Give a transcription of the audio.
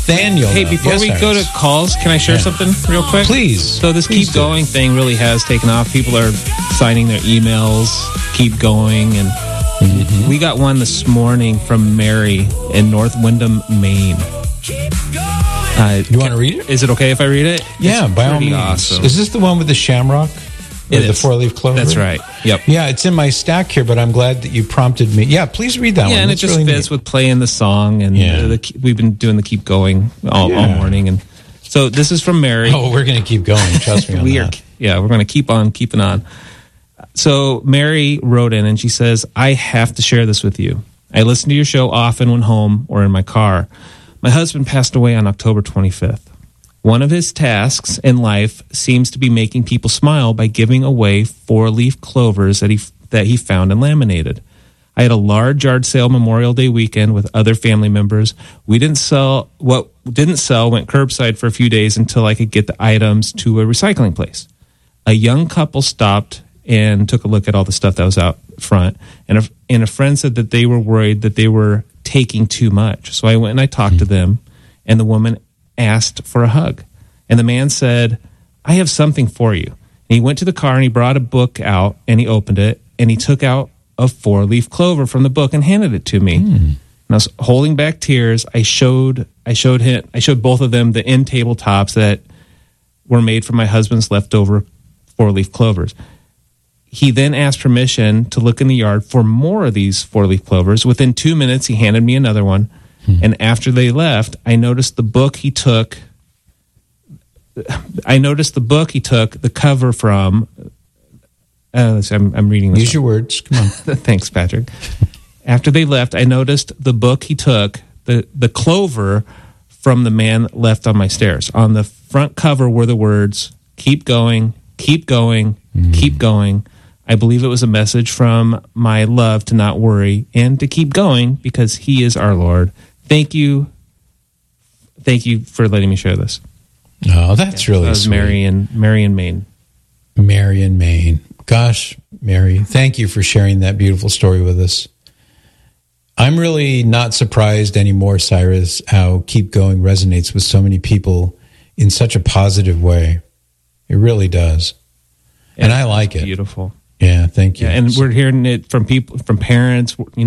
Daniel. Hey, before we go to calls, can I share something real quick? Please. So this Keep Going thing really has taken off. People are signing their emails, Keep Going, and we got one this morning from Mary in North Windham, Maine. You want to read it? Is it okay if I read it? Yeah, by all means. Awesome. Is this the one with the shamrock? It is. The four-leaf clover? That's right. Yep. Yeah, it's in my stack here, but I'm glad that you prompted me. Yeah, please read that one. Yeah, and That's it just really fits neat. with playing the song, and we've been doing the Keep Going all morning. And so this is from Mary. Oh, we're going to keep going. Trust me on that. We're going to keep on keeping on. So Mary wrote in, and she says, I have to share this with you. I listen to your show often when home or in my car. My husband passed away on October 25th. One of his tasks in life seems to be making people smile by giving away four-leaf clovers that he found and laminated. I had a large yard sale Memorial Day weekend with other family members. What didn't sell went curbside for a few days until I could get the items to a recycling place. A young couple stopped and took a look at all the stuff that was out front, and a friend said that they were worried that they were taking too much. So I went and I talked to them, and the woman asked for a hug. And the man said, I have something for you. And he went to the car and he brought a book out and he opened it and he took out a four-leaf clover from the book and handed it to me. And I was holding back tears. I showed both of them the end tabletops that were made from my husband's leftover four-leaf clovers. He then asked permission to look in the yard for more of these four-leaf clovers. Within 2 minutes, he handed me another one. And after they left, I noticed the book he took the cover from. I'm reading this. Use your words. Come on. Thanks, Patrick. After they left, I noticed the book he took, the clover from the man left on my stairs. On the front cover were the words, keep going, keep going, keep going. I believe it was a message from my love to not worry and to keep going because he is our Lord. Thank you. Thank you for letting me share this. Oh, that's really sweet. Mary in Maine. Mary in Maine. Gosh, Mary, thank you for sharing that beautiful story with us. I'm really not surprised anymore, Cyrus, how Keep Going resonates with so many people in such a positive way. It really does. And I like it. Beautiful. Yeah, thank you. Yeah, and we're hearing it from people, from parents,